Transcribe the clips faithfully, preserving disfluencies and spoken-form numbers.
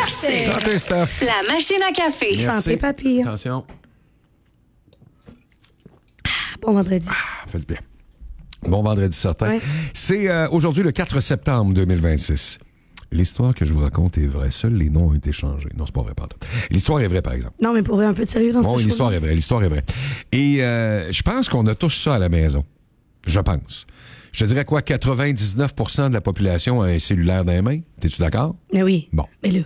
Merci. Santé, Steph. La machine à café. Merci. Santé, papy. Attention. Bon vendredi. Ah, faites bien. Bon vendredi certain. Ouais. C'est euh, aujourd'hui le quatre septembre deux mille vingt-six. L'histoire que je vous raconte est vraie. Seuls les noms ont été changés. Non, c'est pas vrai, pardon. L'histoire est vraie, par exemple. Non, mais pour un peu de sérieux dans Bon, ce l'histoire show-là. est vraie. L'histoire est vraie. Et euh, je pense qu'on a tous ça à la maison. Je pense. Je te dirais quoi, quatre-vingt-dix-neuf pour cent de la population a un cellulaire dans les mains. T'es-tu d'accord? Mais oui. Bon. Mais là.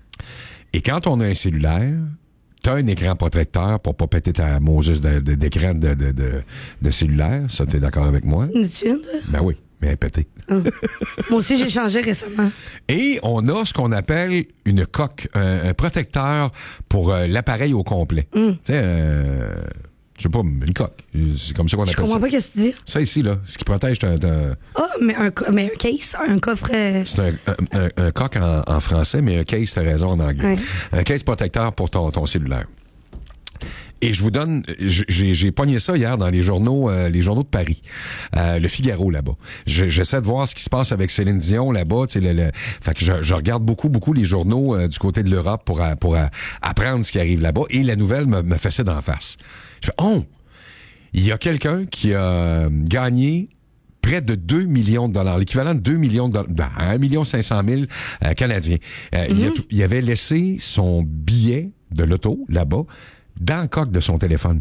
Et quand on a un cellulaire, t'as un écran protecteur pour pas péter ta Moses de- de- d'écran de, de, de, de cellulaire. Ça, t'es d'accord avec moi? Une-tu une? Ben oui, mais elle est pétée. Moi aussi, j'ai changé récemment. Et on a ce qu'on appelle une coque, un, un protecteur pour euh, l'appareil au complet. Mm. Tu sais, euh, je sais pas, une coque. C'est comme ça qu'on Je appelle comprends ça. pas ce que tu dis. Ça ici, là, ce qui protège ton... ton- Ah, mais un, co- mais un case, un coffre. euh, c'est un, un, un, un coque en, en français, mais un case, t'as raison, en anglais. Ouais. Un case protecteur pour ton, ton cellulaire. Et je vous donne, j'ai, j'ai pogné ça hier dans les journaux, euh, les journaux de Paris, euh, le Figaro là-bas. Je, j'essaie de voir ce qui se passe avec Céline Dion là-bas. Tu sais, le, le, fait que je, je regarde beaucoup, beaucoup les journaux euh, du côté de l'Europe pour euh, pour euh, apprendre ce qui arrive là-bas. Et la nouvelle me, me fait ça d'en face. Je fais, oh, il y a quelqu'un qui a gagné près de deux millions de dollars, l'équivalent de deux millions de dollars, ben, un million cinq cent mille euh, canadiens. Euh, il, a tout- il avait laissé son billet de l'auto là-bas dans le coque de son téléphone.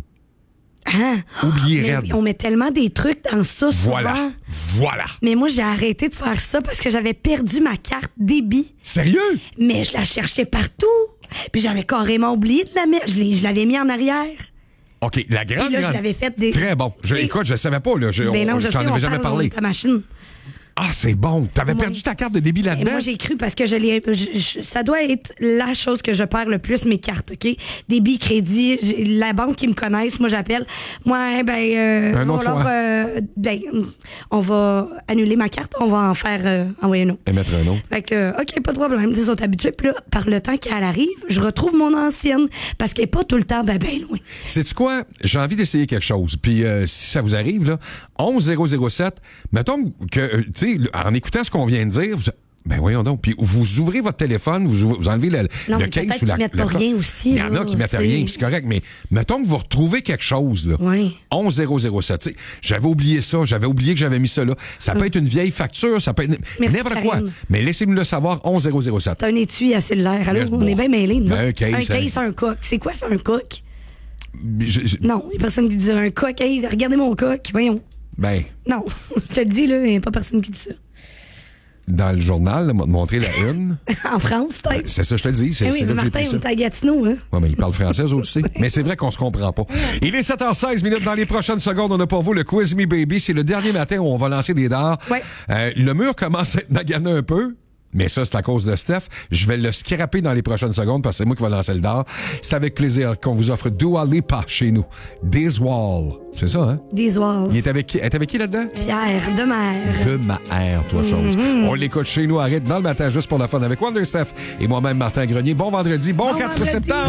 Ah, Oublié mais raide. on met tellement des trucs dans ça souvent. Voilà. Voilà. Mais moi, j'ai arrêté de faire ça parce que j'avais perdu ma carte débit. Sérieux? Mais je la cherchais partout. Puis j'avais carrément oublié de la mettre. Je, l'ai- je l'avais mis en arrière. OK, la grande, Puis là, je grande- l'avais fait des... Très bon. Je, C'est- écoute, je savais pas, là. Je, Ben non, on- je j'en sais, avais on jamais parle parlé. de ta machine. Ah, c'est bon. T'avais Moi- perdu ta carte de débit Et là-dedans? moi, j'ai cru parce que je l'ai. je- je- ça doit être la chose que je perds le plus, mes cartes, OK? Débit, crédit, j'ai- la banque qui me connaissent, moi, j'appelle. Moi, ben, euh, Un on, autre va leur, fois. euh, ben, on va annuler ma carte, on va en faire euh, envoyer un autre. Et mettre un autre. Fait que, euh, OK, pas de problème. Ils sont habitués. Puis là, par le temps qu'elle arrive, je retrouve mon ancienne parce qu'elle n'est pas tout le temps ben, ben loin. Sais-tu quoi? J'ai envie d'essayer quelque chose. Puis euh, si ça vous arrive, là, onze zéro zéro sept, mettons que, euh, tu sais, en écoutant ce qu'on vient de dire, vous, ben voyons donc, puis vous ouvrez votre téléphone, vous, ouvrez- vous enlevez le, Non, le mais case peut-être ou la... qu'ils mettent la pas coque. rien aussi, Il y en a là, qui mettent tu sais. rien, puis c'est correct, mais mettons que vous retrouvez quelque chose, là. Oui. onze zéro zéro sept. Tu sais, j'avais oublié ça, j'avais oublié que j'avais mis ça là. Ça peut être une vieille facture, ça peut être Merci, n'importe quoi. Karine. Mais laissez-nous le savoir, onze zéro zéro sept. C'est un étui à cellulaire. Alors, Laisse on boire. est bien mêlés. nous Ben, un autres. case, un case, hein. un coq. C'est quoi, ça, un coq? Je- je- Non, il n'y a personne qui dit un coq. Hey, regardez mon coq. Voyons. Ben, Non, je te le dis, là, il n'y a pas personne qui dit ça. dans le journal, là, m'a montré la une. En France, peut-être. C'est ça, je te dis. C'est, Eh c'est oui, là mais que j'ai Martin, pris on ça. est à Gatineau, hein? Oui, mais ils parlent français, eux autres aussi. Mais c'est vrai qu'on se comprend pas. Il est sept heures seize minutes. Dans les prochaines secondes, on a pour vous le Quiz Me Baby. C'est le dernier matin où on va lancer des dards. Ouais. Euh, le mur commence à être magané un peu. Mais ça, c'est à cause de Steph. Je vais le scraper dans les prochaines secondes parce que c'est moi qui vais lancer le dard. C'est avec plaisir qu'on vous offre Dua Lipa chez nous. This Wall. C'est ça, hein? Des Walls. Il est avec qui? Elle est avec qui là-dedans? Pierre de mer. De ma ère, toi, chose. On l'écoute chez nous, arrête dans le matin juste pour la fun avec Wonder Steph et moi-même, Martin Grenier. Bon vendredi, bon, Bon quatre vendredi. septembre.